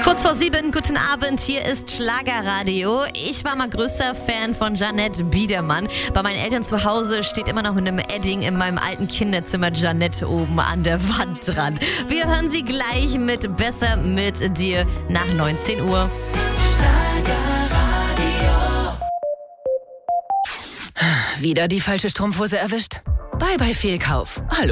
Kurz vor 7, guten Abend, hier ist Schlagerradio. Ich war mal größter Fan von Jeanette Biedermann. Bei meinen Eltern zu Hause steht immer noch in einem Edding in meinem alten Kinderzimmer Jeanette oben an der Wand dran. Wir hören sie gleich mit Besser mit dir nach 19 Uhr. Wieder die falsche Strumpfhose erwischt? Bye bye Fehlkauf. Hallo.